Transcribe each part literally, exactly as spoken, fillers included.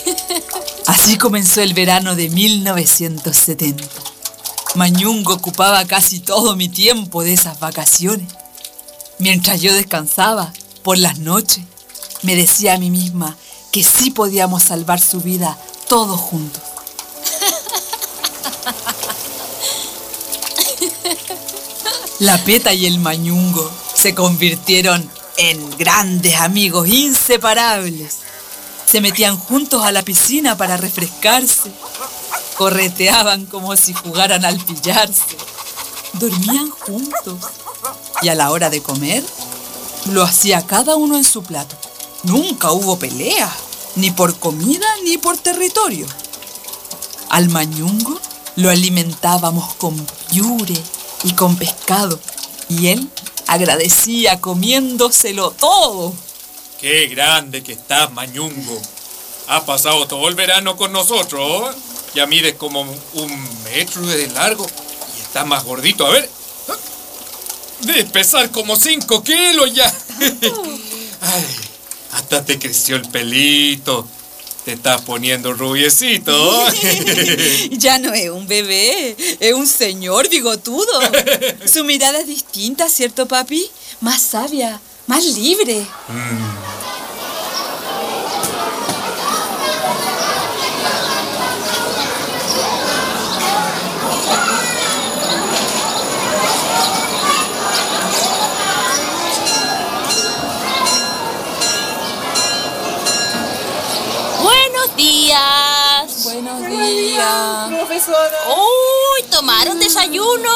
Así comenzó el verano de mil novecientos setenta. Mañungo ocupaba casi todo mi tiempo de esas vacaciones. Mientras yo descansaba, por las noches, me decía a mí misma que sí podíamos salvar su vida todos juntos. La Peta y el Mañungo se convirtieron en grandes amigos inseparables. Se metían juntos a la piscina para refrescarse. Correteaban como si jugaran al pillarse. Dormían juntos. Y a la hora de comer, lo hacía cada uno en su plato. Nunca hubo pelea, ni por comida ni por territorio. Al Mañungo lo alimentábamos con piure y con pescado, y él agradecía comiéndoselo todo. ¡Qué grande que estás, Mañungo! Has pasado todo el verano con nosotros. Ya mides como un metro de largo y estás más gordito. A ver, debes pesar como cinco kilos ya. Ay, hasta te creció el pelito. Te estás poniendo rubiecito. Ya no es un bebé, es un señor bigotudo. Su mirada es distinta, ¿cierto, papi? Más sabia, más libre. Mm. Buenos días. Buenos días, profesora. Uy, ¿tomaron desayuno?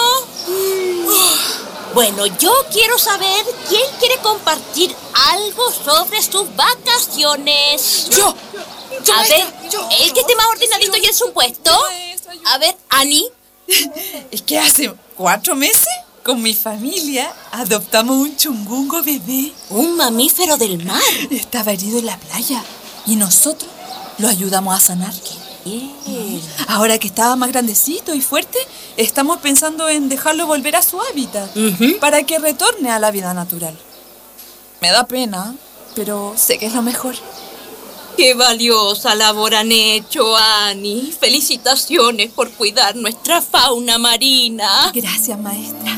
Bueno, yo quiero saber quién quiere compartir algo sobre sus vacaciones. Yo. yo a ver, yo, el que esté más ordenadito y en su puesto. A ver, Ani. Es que hace cuatro meses, con mi familia, adoptamos un chungungo bebé. Un mamífero del mar. Estaba herido en la playa y nosotros lo ayudamos a sanar. Bien. Ahora que estaba más grandecito y fuerte, estamos pensando en dejarlo volver a su hábitat, uh-huh. para que retorne a la vida natural. Me da pena, pero sé que es lo mejor. ¡Qué valiosa labor han hecho, Ani! Felicitaciones por cuidar nuestra fauna marina. Gracias, maestra.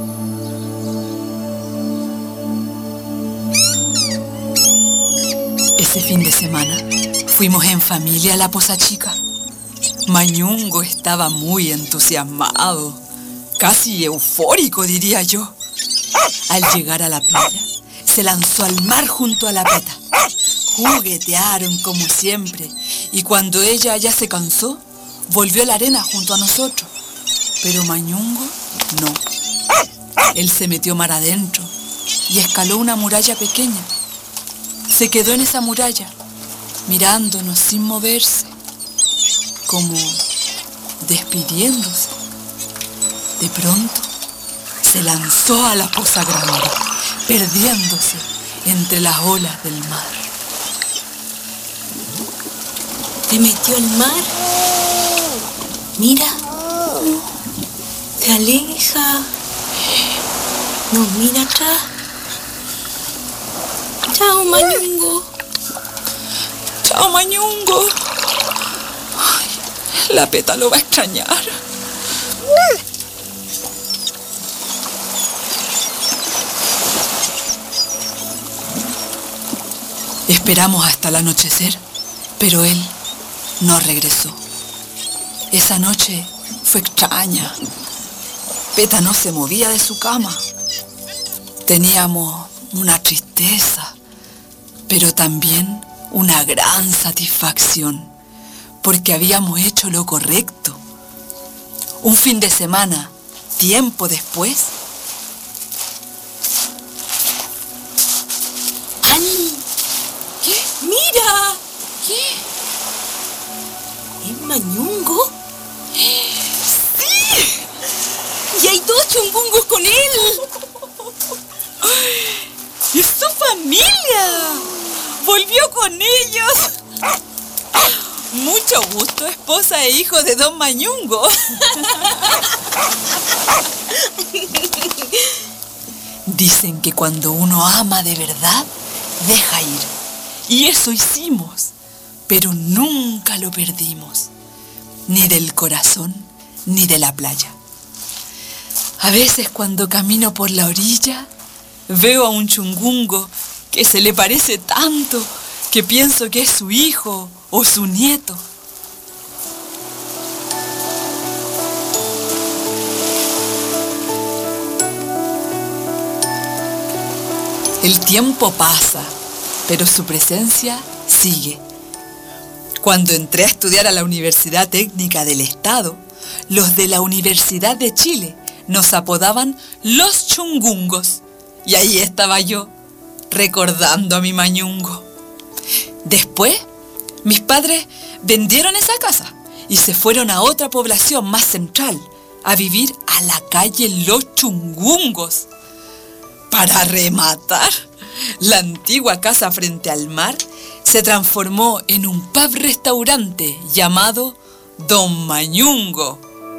Ese fin de semana fuimos en familia a la Poza Chica. Mañungo estaba muy entusiasmado, casi eufórico, diría yo. Al llegar a la playa, se lanzó al mar junto a la Peta. Juguetearon como siempre, y cuando ella ya se cansó, volvió a la arena junto a nosotros. Pero Mañungo no. Él se metió mar adentro y escaló una muralla pequeña. Se quedó en esa muralla, mirándonos sin moverse, como despidiéndose. De pronto, se lanzó a la poza grande, perdiéndose entre las olas del mar. ¿Te metió el mar? Mira, se aleja, nos mira atrás. Chao, Mañungo. Chao, Mañungo. Ay, la Peta lo va a extrañar. Esperamos hasta el anochecer, pero él no regresó. Esa noche fue extraña. Peta no se movía de su cama. Teníamos una tristeza, pero también una gran satisfacción, porque habíamos hecho lo correcto. Un fin de semana, tiempo después... ¡Ani! ¿Qué? ¡Mira! ¿Qué? ¿Es Mañungo? ¡Sí! ¡Y hay dos chungungos con él! ¡Es su familia! ¡Volvió con ellos! Mucho gusto, esposa e hijo de don Mañungo. Dicen que cuando uno ama de verdad, deja ir. Y eso hicimos. pero nunca lo perdimos, ni del corazón ni de la playa. A veces cuando camino por la orilla, veo a un chungungo que se le parece tanto que pienso que es su hijo o su nieto. El tiempo pasa, pero su presencia sigue. Cuando entré a estudiar a la Universidad Técnica del Estado, los de la Universidad de Chile nos apodaban los chungungos. Y ahí estaba yo, recordando a mi mañungo. Después, mis padres vendieron esa casa y se fueron a otra población más central, a vivir a la calle Los Chungungos. Para rematar, la antigua casa frente al mar se transformó en un pub-restaurante llamado Don Mañungo.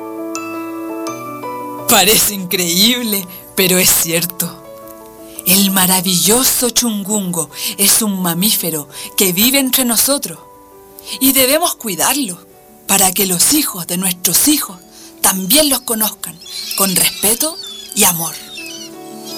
Parece increíble, pero es cierto. El maravilloso chungungo es un mamífero que vive entre nosotros y debemos cuidarlo para que los hijos de nuestros hijos también los conozcan con respeto y amor.